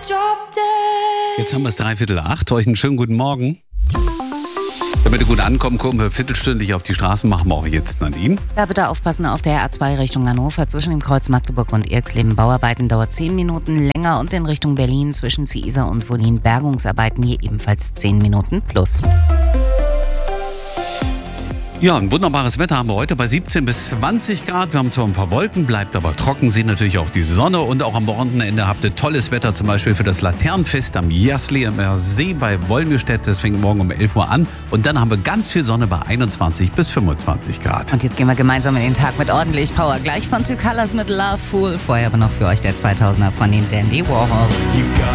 Jetzt haben wir es 7:45. Euch einen schönen guten Morgen. Damit ihr gut ankommen, kommen wir viertelstündlich auf die Straßen, machen wir auch jetzt, Nadine. Da bitte aufpassen auf der A2 Richtung Hannover. Zwischen dem Kreuz Magdeburg und Irxleben Bauarbeiten dauert 10 Minuten länger und in Richtung Berlin zwischen Ziesar und Wollin Bergungsarbeiten hier ebenfalls 10 Minuten plus. Ja, ein wunderbares Wetter haben wir heute bei 17 bis 20 Grad. Wir haben zwar ein paar Wolken, bleibt aber trocken, sehen natürlich auch die Sonne. Und auch am Wochenende habt ihr tolles Wetter, zum Beispiel für das Laternenfest am Jerslemer See bei Wolmirstedt. Das fängt morgen um 11 Uhr an. Und dann haben wir ganz viel Sonne bei 21 bis 25 Grad. Und jetzt gehen wir gemeinsam in den Tag mit ordentlich Power. Gleich von Two Colors mit Love Fool. Vorher aber noch für euch der 2000er von den Dandy Warhols.